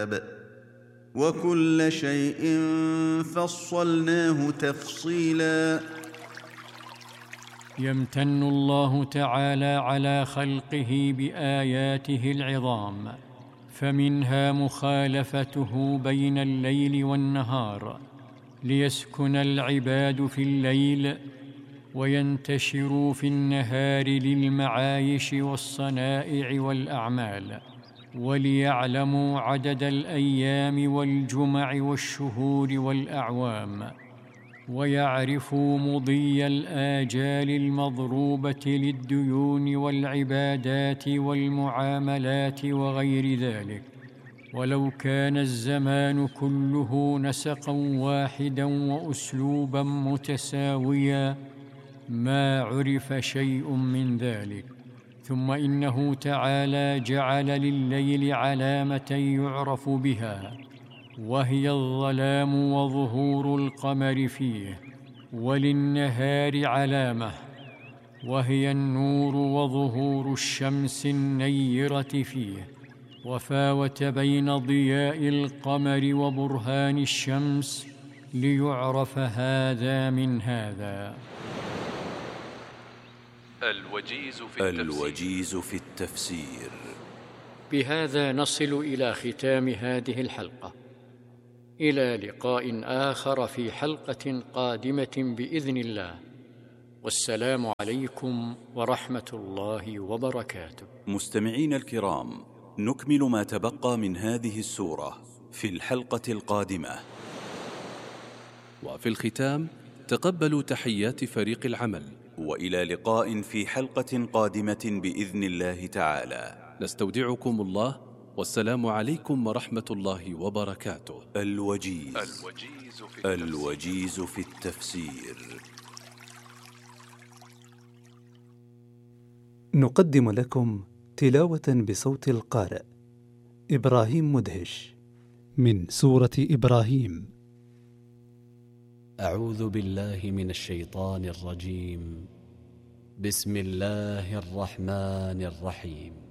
وكل شيء فصلناه تفصيلا. يمتن الله تعالى على خلقه بآياته العظام، فمنها مخالفته بين الليل والنهار ليسكن العباد في الليل وينتشروا في النهار للمعايش والصنائع والأعمال، وليعلموا عدد الأيام والجمع والشهور والأعوام، ويعرفوا مضي الآجال المضروبة للديون والعبادات والمعاملات وغير ذلك. ولو كان الزمان كله نسقا واحدا وأسلوبا متساويا ما عرف شيء من ذلك. ثم إنه تعالى جعل لليل علامة يعرف بها، وهي الظلام وظهور القمر فيه، وللنهار علامة وهي النور وظهور الشمس النيرة فيه، وفاوت بين ضياء القمر وبرهان الشمس ليعرف هذا من هذا. الوجيز في التفسير. بهذا نصل إلى ختام هذه الحلقة، إلى لقاء آخر في حلقة قادمة بإذن الله، والسلام عليكم ورحمة الله وبركاته. مستمعين الكرام، نكمل ما تبقى من هذه السورة في الحلقة القادمة. وفي الختام تقبلوا تحيات فريق العمل، وإلى لقاء في حلقة قادمة بإذن الله تعالى. نستودعكم الله، والسلام عليكم ورحمة الله وبركاته. الوجيز في التفسير. نقدم لكم تلاوة بصوت القارئ إبراهيم مدهش من سورة إبراهيم. أعوذ بالله من الشيطان الرجيم. بسم الله الرحمن الرحيم.